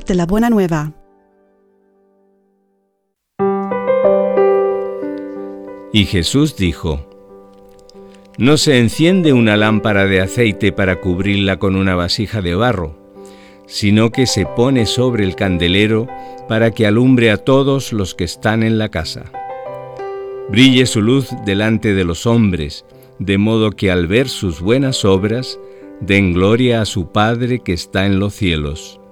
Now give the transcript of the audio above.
de la Buena Nueva. Y Jesús dijo: No se enciende una lámpara de aceite para cubrirla con una vasija de barro, sino que se pone sobre el candelero para que alumbre a todos los que están en la casa. Brille su luz delante de los hombres, de modo que al ver sus buenas obras, den gloria a su Padre que está en los cielos.